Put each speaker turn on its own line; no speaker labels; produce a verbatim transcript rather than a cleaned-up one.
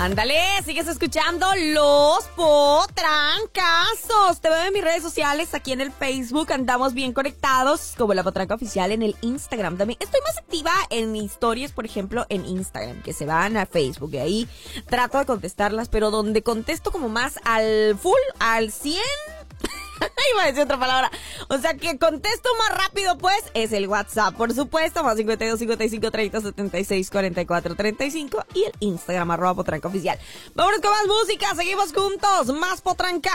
Ándale, sigues escuchando Los Potrancazos. Te veo en mis redes sociales, aquí en el Facebook, andamos bien conectados, como La Potranca Oficial en el Instagram también. Estoy más activa en historias, por ejemplo, en Instagram, que se van a Facebook, y ahí trato de contestarlas, pero donde contesto como más al full, al cien... Iba a decir otra palabra. O sea, que contesto más rápido, pues, es el WhatsApp, por supuesto, más cincuenta y dos, cincuenta y cinco, treinta, setenta y seis, cuarenta y cuatro, treinta y cinco, y el Instagram, arroba Potranca Oficial. Vámonos con más música, seguimos juntos, más Potranca.